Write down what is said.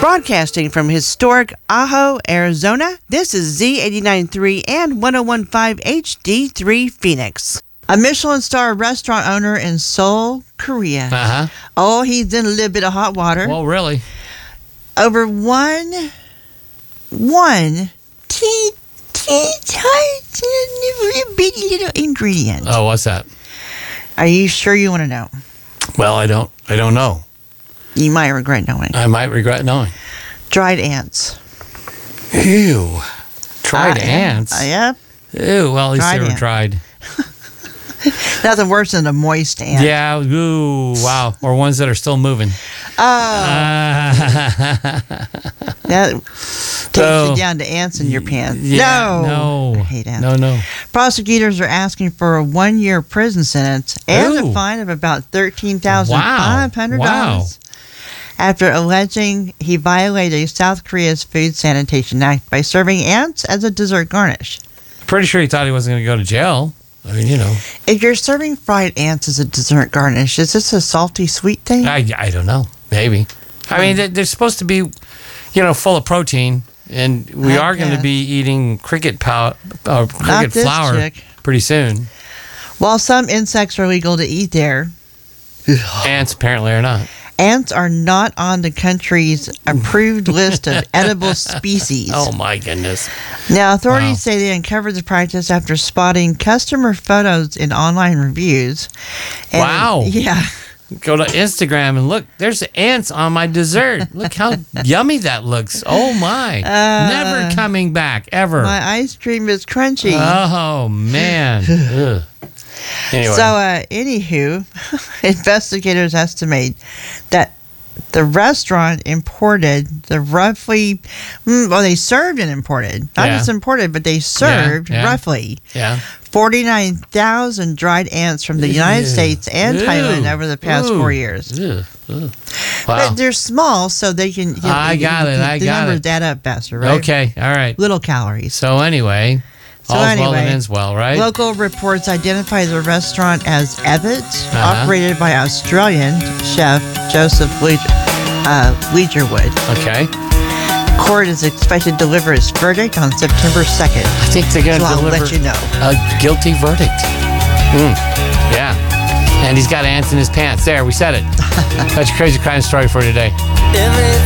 Broadcasting from historic Ajo, Arizona, this is Z89.3 and 101.5 HD3 Phoenix. A Michelin star restaurant owner in Seoul, Korea. Uh-huh. Oh, he's in a little bit of hot water. Well, really? Over one teeny bitty little ingredient. Oh, what's that? Are you sure you want to know? Well, I don't know. You might regret knowing. I might regret knowing. Dried ants. Ew. Dried ants? Yep. Ew, well, at least Dried they were ant. dried. Nothing worse than a moist ant. Yeah, ooh, wow. Or ones that are still moving. That takes you down to ants in your pants. Yeah, no. I hate ants. No. Prosecutors are asking for a 1-year prison sentence and a fine of about $13,500 Wow. after alleging he violated South Korea's Food Sanitation Act by serving ants as a dessert garnish. Pretty sure he thought he wasn't going to go to jail. I mean, you know. If you're serving fried ants as a dessert garnish, is this a salty, sweet thing? I don't know. Maybe. I mean, they're supposed to be, full of protein, and we are going to be eating cricket flour pretty soon. While some insects are legal to eat there, ants apparently are not. Ants are not on the country's approved list of edible species. Oh, my goodness. Now, authorities say they uncovered the practice after spotting customer photos in online reviews. And wow. Yeah. Go to Instagram and look, there's ants on my dessert. Look how yummy that looks. Oh, my. Never coming back, ever. My ice cream is crunchy. Oh, man. Ugh. Anyway. So, anywho, investigators estimate that the restaurant imported the roughly, they served and imported. Not just imported, but they served roughly 49,000 dried ants from the United States and Thailand over the past 4 years. Wow. But they're small, so they can. I got it. The numbers add up faster, right? Okay, all right. Little calories. So anyway, all's well that ends well, right? Local reports identify the restaurant as Evitt, operated by Australian chef Joseph Legerwood. Okay. Court is expected to deliver its verdict on September 2nd. I think they're going to deliver I'll let you know. A guilty verdict. Yeah. And he's got ants in his pants. There, we said it. That's your crazy crime story for today.